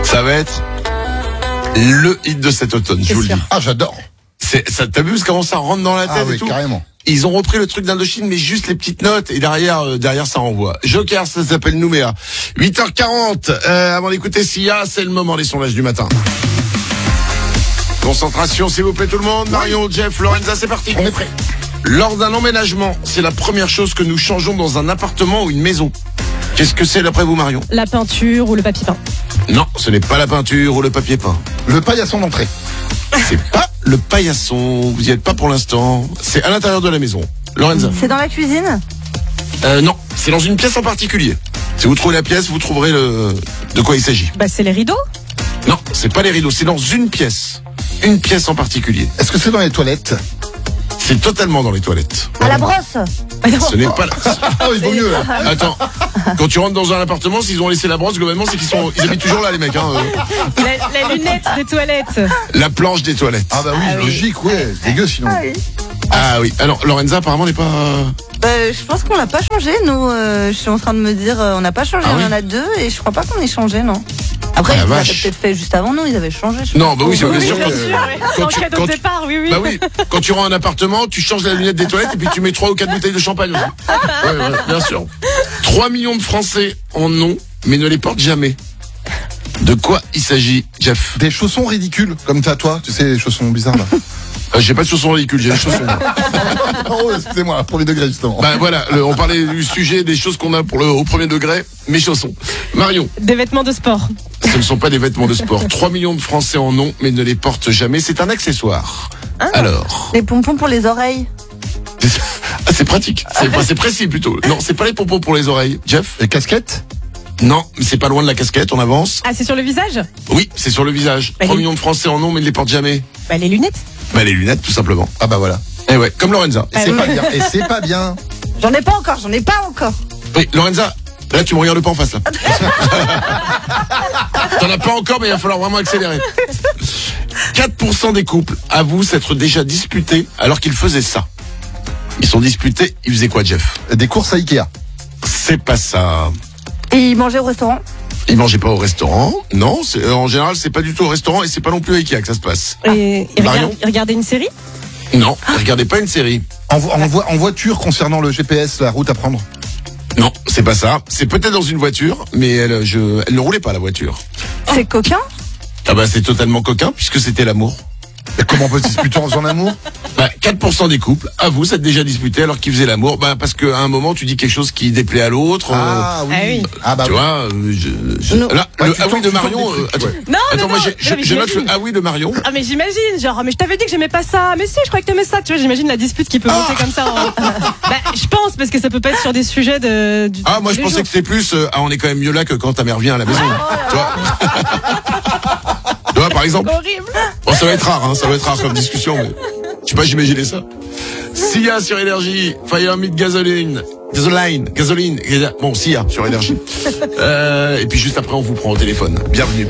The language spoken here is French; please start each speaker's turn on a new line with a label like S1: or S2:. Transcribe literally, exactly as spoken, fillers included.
S1: Ça va être le hit de cet automne, je vous le dis.
S2: Ah, j'adore.
S1: C'est, ça, t'as vu comment ça rentre dans la tête
S2: Ah oui,
S1: et tout?
S2: carrément.
S1: Ils ont repris le truc d'Indochine, mais juste les petites notes, et derrière, euh, derrière ça renvoie. Joker, ça s'appelle Nouméa. huit heures quarante, euh, avant d'écouter Sia, c'est le moment des sondages du matin. Concentration, s'il vous plaît, tout le monde. Marion, Jeff, Lorenza, c'est parti.
S2: On est prêt.
S1: Lors d'un emménagement, c'est la première chose que nous changeons dans un appartement ou une maison. Qu'est-ce que c'est d'après vous, Marion?
S3: La peinture ou le papier peint.
S1: Non, ce n'est pas la peinture ou le papier peint.
S2: Le paillasson d'entrée.
S1: C'est pas le paillasson, vous y êtes pas pour l'instant. C'est à l'intérieur de la maison. Lorenza?
S4: C'est dans la cuisine?
S1: Euh, non, c'est dans une pièce en particulier. Si vous trouvez la pièce, vous trouverez le... de quoi il s'agit.
S3: Bah c'est les rideaux.
S1: Non, c'est pas les rideaux, c'est dans une pièce. Une pièce en particulier.
S2: Est-ce que c'est dans les toilettes?
S1: C'est totalement dans les toilettes.
S4: À la brosse?
S1: Ce n'est pas la...
S2: Ah oui, il vaut mieux là.
S1: Attends, quand tu rentres dans un appartement, s'ils ont laissé la brosse, globalement, c'est qu'ils sont, ils habitent toujours là, les mecs. Hein.
S3: La, la lunette des toilettes.
S1: La planche des toilettes.
S2: Ah bah oui,
S3: Ah oui.
S2: logique, ouais. Dégueu sinon.
S4: Ah oui.
S1: Ah oui. Alors, Lorenza, apparemment, n'est pas.
S4: Bah, je pense qu'on l'a pas changé, nous. Euh, je suis en train de me dire, euh, on n'a pas changé.
S1: Ah
S4: il y en
S1: oui
S4: a deux et je crois pas qu'on ait changé, non. Après,
S1: Ah, la
S4: ils l'avaient
S1: vache.
S4: peut-être fait juste avant nous, ils avaient changé. je sais
S1: Non, bah oui, c'est
S3: Oui,
S1: bien sûr.
S3: bien
S1: Quand,
S3: sûr, ouais.
S1: quand
S3: En
S1: tu-
S3: cadeau
S1: quand
S3: de
S1: tu-
S3: départ, oui, oui.
S1: Bah oui, quand tu rends un appartement, tu changes la lunette des toilettes et puis tu mets trois ou quatre bouteilles de champagne aussi. Ouais, ouais, bien sûr. trois millions de Français en ont, mais ne les portent jamais. De quoi il s'agit, Jeff?
S2: Des chaussons ridicules, comme t'as toi, tu sais, les chaussons bizarres là.
S1: Euh, J'ai pas de chaussons ridicules, j'ai des chaussons.
S2: Oh, excusez-moi, premier degré justement.
S1: Bah voilà, le- on parlait du sujet des choses qu'on a pour le au premier degré, mes chaussons. Marion,
S3: Des vêtements de sport.
S1: ce ne sont pas des vêtements de sport. trois millions de Français en ont, mais ne les portent jamais. C'est un accessoire. Alors,
S4: Les pompons pour les oreilles.
S1: ah, c'est pratique. C'est enfin, c'est précis plutôt. Non, c'est pas les pompons pour les oreilles. Jeff?
S2: Les casquettes?
S1: Non, mais c'est pas loin de la casquette. On avance.
S3: Ah, c'est sur le visage?
S1: Oui, c'est sur le visage.
S3: Bah,
S1: trois
S3: les-
S1: millions de Français en ont, mais ne les portent jamais.
S3: Bah les lunettes.
S1: Bah les lunettes, tout simplement.
S2: Ah bah voilà.
S1: Eh ouais, comme Lorenza.
S2: Et c'est pas bien. Et c'est pas bien.
S4: J'en ai pas encore, j'en ai pas encore.
S1: Oui, Lorenza. Là, tu me regardes pas en face, là. T'en as pas encore, mais il va falloir vraiment accélérer. quatre pour cent des couples avouent s'être déjà disputés alors qu'ils faisaient ça. Ils sont disputés, ils faisaient quoi, Jeff?
S2: Des courses à Ikea.
S1: C'est pas ça.
S4: Et ils mangeaient au restaurant?
S1: Ils mangeaient pas au restaurant. Non, c'est- euh, en général, c'est pas du tout au restaurant et c'est pas non plus à Ikea que ça se passe.
S3: Et ils
S1: Marion
S3: regardent, ils regardaient une série?
S1: Non, regardez pas une série.
S2: En, vo- en, vo- en voiture concernant le G P S, la route à prendre.
S1: Non, c'est pas ça. C'est peut-être dans une voiture, mais elle, je, elle ne roulait pas la voiture.
S4: C'est coquin?
S1: Ah bah c'est totalement coquin puisque c'était l'amour.
S2: Et comment on peut se disputer en faisant l'amour?
S1: Bah, quatre pour cent des couples avouent s'être déjà disputés alors qu'ils faisaient l'amour. Bah parce qu'à un moment tu dis quelque chose qui déplaît à l'autre. euh,
S2: Ah oui.
S3: Ah oui.
S2: Ah bah
S1: tu
S2: oui.
S1: vois, euh, je, je-
S4: Non.
S1: là,
S2: Ouais,
S1: le
S2: tu
S1: ah oui
S2: tentes-
S1: de
S2: tu tentes
S1: Marion.
S2: des
S1: euh,
S2: trucs,
S1: attends,
S2: ouais.
S3: Non,
S1: attends,
S3: non,
S1: moi
S3: non.
S1: j'ai-
S3: Non,
S1: je,
S3: mais
S1: je note le
S3: j'imagine.
S1: ah oui de Marion.
S3: Ah mais j'imagine, genre mais je t'avais dit que j'aimais pas ça, mais si je croyais que t'aimais ça, tu vois, j'imagine la dispute qui peut monter comme ça. en- Bah je pense parce que ça peut pas être sur des sujets de. Du,
S1: Ah moi
S3: tous
S1: je
S3: les
S1: pensais
S3: jours.
S1: que c'était plus. euh, ah on est quand même mieux là que quand ta mère vient à la maison. Tu vois. Tu vois, par exemple.
S3: Horrible.
S1: Bon, ça va être rare, hein, ça va être rare comme discussion, mais je sais pas, j'imaginais ça. Sia sur Énergie, Fire Meet Gasoline, Gasoline, Gasoline, bon Sia sur Énergie. Euh, et puis juste après on vous prend au téléphone. Bienvenue.